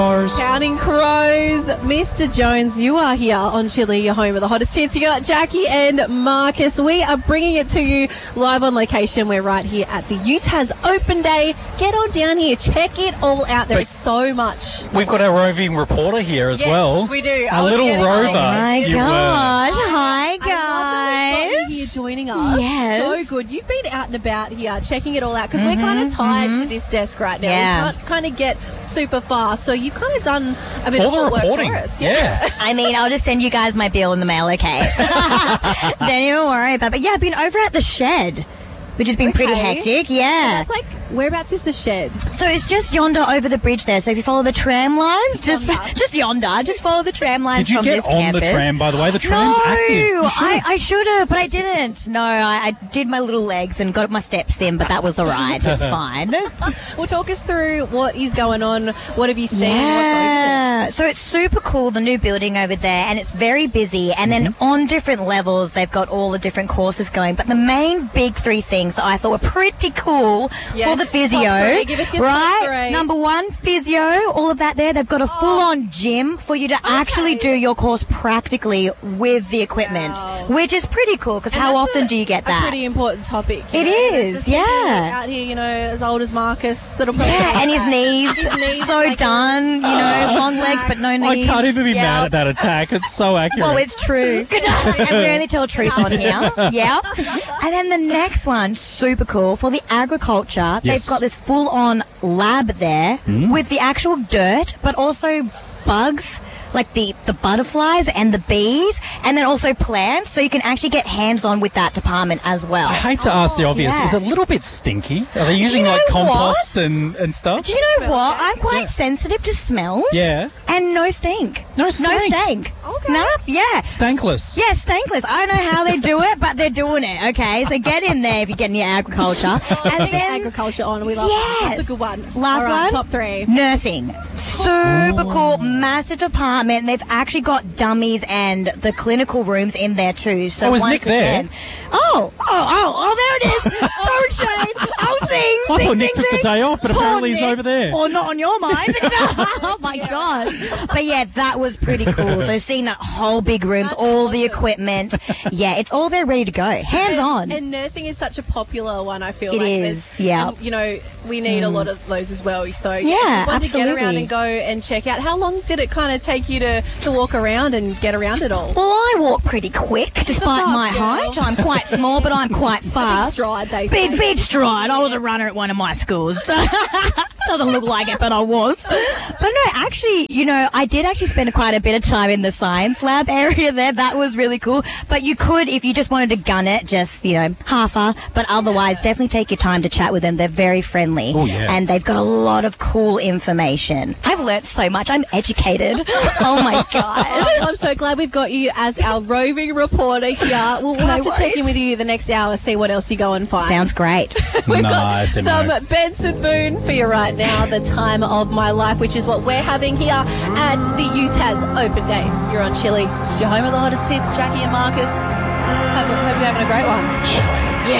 Counting Crows, Mr. Jones, you are here on Chili, your home of the hottest hits. You got Jackie and Marcus. We are bringing it to you live on location. We're right here at the UTAS Open Day. Get on down here, check it all out. There is so much. We've got our roving reporter here as well. Yes, we do. A little rover. Oh my gosh. Hi, guys. I love that we've got you here joining us. Yes. So good. You've been out and about here checking it all out because we're kind of tied to this desk right now. Yeah. We can't kind of get super far. So you've kind of done a bit All of the footwork reporting. for us. Yeah. I mean, I'll just send you guys my bill in the mail, okay? Don't even worry about it. But yeah, I've been over at the shed, which has been pretty Okay. hectic. So Yeah. that's like, whereabouts is the shed? So it's just yonder over the bridge there. So if you follow the tram lines, just yonder. Just follow the tram lines Did you from get this on campus. the tram, by the way? The tram's No, active. You should've. I should have, but I didn't. No, I did my little legs and got my steps in, but that was all right. It's fine. Well, talk us through what is going on. What have you seen? What's over there? So it's super cool, the new building over there, and it's very busy. And then on different levels, they've got all the different courses going. But the main big three things that I thought were pretty cool Yes, for the top physio. three. Give us your top right? three. Number one, physio, all of that there. They've got a full-on gym for you to actually do your course practically with the equipment, Wow. which is pretty cool because And how that's often do you get A that? pretty important topic. It There's is, just people yeah. out here, as old as Marcus, that'll probably Yeah, and his knees, His knees so like- done, long legs but no I knees. can't even be Yeah. mad at that attack. It's so accurate. Well, it's true. And we only tell truth on here. Yeah. And then the next one, super cool, for the agriculture, Yes. they've got this full-on lab there with the actual dirt, but also bugs, like the butterflies and the bees, and then also plants, so you can actually get hands-on with that department as well. I hate to ask the obvious. yeah. Is it a little bit stinky? Are they using know like what? compost and stuff? Do you know Smell what? check. I'm quite sensitive to smells. Yeah. And no stink. No stank. No stank. Okay. No? Yeah. Stankless. Yeah, stankless. I don't know how they do it, but they're doing it, okay? So get in there if you're getting your agriculture. And Big then agriculture on. We love Yes. that. That's a good one. Last All right, one? top three. nursing. Super cool, massive department. They've actually got dummies and the clinical rooms in there too. So Oh, is once Nick there? again- there it is. Sorry, Shane. I'll sing. I sing, thought Nick sing, took the sing. day off, but Poor apparently he's Nick. over there. Or not on your mind. Oh my god. But yeah, that was pretty cool. So seeing that whole big rooms, That's all the awesome. equipment. Yeah, it's all there ready to go. Hands on. And nursing is such a popular one, I feel It like. is, There's- yeah. and, we need a lot of those as well. So Yeah, want to get around absolutely. and go and check out. How long did it kind of take you to walk around and get around it all? Well, I walk pretty quick, despite fast my girl. height. I'm quite small, but I'm quite Big fast. stride, they say. Big stride. I was a runner at one of my schools. Doesn't look like it, but I was. But no, actually, I did actually spend quite a bit of time in the science lab area there. That was really cool. But you could, if you just wanted to gun it, just, half-a. But otherwise, definitely take your time to chat with them. They're very friendly. Oh, yeah. And they've got a lot of cool information. I've learnt so much. I'm educated. Oh, my God. I'm so glad we've got you as our roving reporter here. We'll have to check in with you the next hour, see what else you go and find. Sounds great. We've Nice, got Emma. some Benson Boone for you right now, the time of my life, which is what we're having here at the UTAS Open Day. You're on Chili. It's your home of the hottest hits, Jackie and Marcus. Hope you're having a great one. Chili.